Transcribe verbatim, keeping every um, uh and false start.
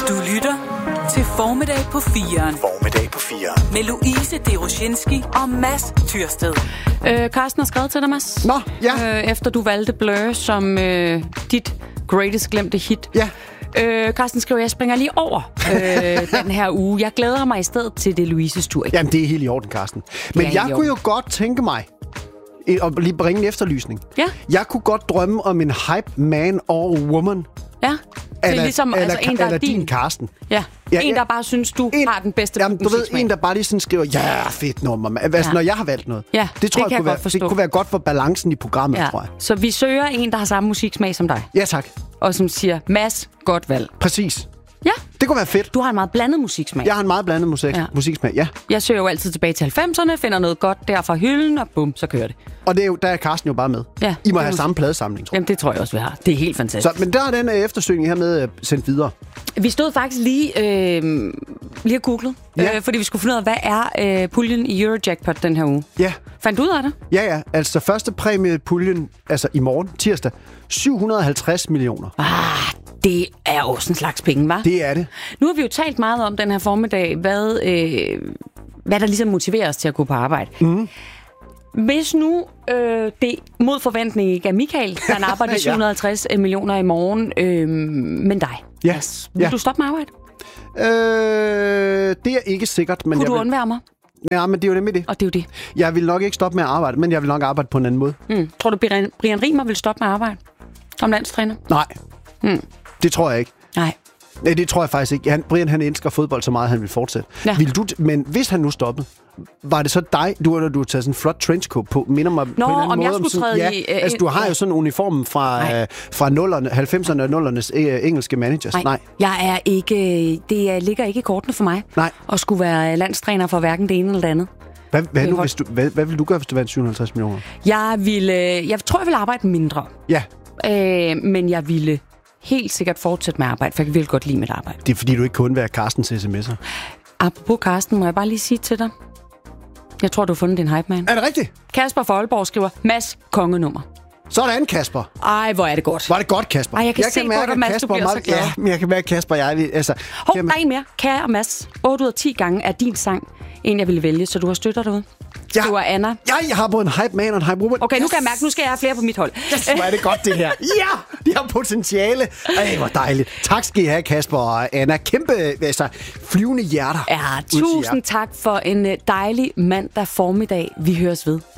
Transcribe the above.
Du lytter til Formiddag på firen. Formiddag på firen. Med Louise Deroshinski og Mads Tyrsted. Øh, Carsten har skrevet til dig, Mads. Nå, ja. Øh, efter du valgte Blur som øh, dit greatest glemte hit. Ja. Øh, Carsten skriver, jeg springer lige over øh, den her uge. Jeg glæder mig i stedet til det Louises tur. Jamen, det er helt i orden, Carsten. Men jeg kunne jo godt tænke mig at lige bringe en efterlysning. Ja. Jeg kunne godt drømme om en hype man or woman. Ja. Det er eller, ligesom eller, altså, en, der eller er din. din Carsten. Ja. Ja, en, ja. der bare synes, du en, har den bedste jamen, du ved, musiksmag. en, der bare lige sådan skriver, ja, fedt nummer. Altså, Ja. når jeg har valgt noget. Ja, det tror det jeg, kan kunne, jeg være, godt forstå. det kunne være godt for balancen i programmet, Ja. tror jeg. Så vi søger en, der har samme musiksmag som dig. Ja, tak. Og som siger, Mads, godt valg. Præcis. Ja. Det kunne være fedt. Du har en meget blandet musiksmag. Jeg har en meget blandet musik, Ja. musiksmag, ja. Jeg søger jo altid tilbage til halvfemserne, finder noget godt der fra hylden, og bum, så kører det. Og det er jo, der er Carsten jo bare med. Ja, I må det have må- samme pladesamling, tror jeg. Jamen, det tror jeg også, vi har. Det er helt fantastisk. Så, men der er den øh, eftersøgning her med øh, sendt videre. Vi stod faktisk lige, øh, lige og googlede, Ja. øh, fordi vi skulle finde ud af, hvad er øh, puljen i Eurojackpot den her uge. Ja. Fandt du ud af det? Ja, ja. Altså første præmiepuljen, altså i morgen, tirsdag, syv hundrede og halvtreds millioner. Ah, det er også en slags penge, hva'? Det er det. Nu har vi jo talt meget om den her formiddag, hvad, øh, hvad der ligesom motiverer os til at gå på arbejde. Mm. Hvis nu øh, det mod forventning ikke er Michael, der arbejder Ja. syv hundrede og halvtreds millioner i morgen, øh, men dig. Ja. Mads, vil Ja. du stoppe med arbejde? Øh, det er ikke sikkert, men Kunne jeg du vil... undvære mig? Ja, men det er jo nemlig det. Og det er jo det. Jeg vil nok ikke stoppe med at arbejde, men jeg vil nok arbejde på en anden måde. Mm. Tror du, Brian, Brian Riemer vil stoppe med at arbejde som landstræner? Nej, Mm. det tror jeg ikke. Nej. Nej, det tror jeg faktisk ikke. Han, Brian, han elsker fodbold så meget, han vil fortsætte. Ja. Vil du, men hvis han nu stoppede, var det så dig, du har du har taget sådan en flot trenchcoat på, minder mig Nå, på en eller anden om jeg måde skulle sådan, træde ja, i, øh, altså du har ja. jo sådan en uniform fra, Nej. øh, fra nullerne, halvfemserne og nullernes øh, engelske managers. Nej. Nej. Jeg er ikke, det er- ligger ikke i kortene for mig Nej. at skulle være landstræner for hverken det ene eller det andet. Hvad, hvad, nu, hold- hvis du, hvad, hvad vil du gøre, hvis du vandt syv hundrede og halvtreds millioner? Jeg ville, jeg tror, jeg ville arbejde mindre, Ja, øh, men jeg ville helt sikkert fortsætte med at arbejde, for jeg vil godt lide mit arbejde. det er fordi, du ikke kun være Carstens sms'er. Apropos Carsten, må jeg bare lige sige til dig, jeg tror, du har fundet din hype man. Er det rigtigt? Kasper fra Aalborg skriver, Mads, kongenummer. Sådan, Kasper. Ej, hvor er det godt. Var det godt, Kasper? Ej, jeg kan se på dig, at Mads, du bliver så glad. Ja, men jeg kan mærke, at Kasper og jeg... vi- Altså, Hov, jamen, der er en mere. Kære Mads, otte ud af ti gange er din sang en, jeg ville vælge, så du har støtter derude. Ja. Det var Anna. ja, jeg har både en hype man og en hype woman. Okay, nu kan jeg mærke, nu skal jeg have flere på mit hold. Yes, hvor er det godt, det her. Ja, de har potentiale. Ej, hvor dejligt. Tak skal I have, Kasper og Anna. Kæmpe, altså, flyvende hjerter. Ja, ud til jer. tusind tak for en øh, dejlig mandag formiddag. Vi høres ved.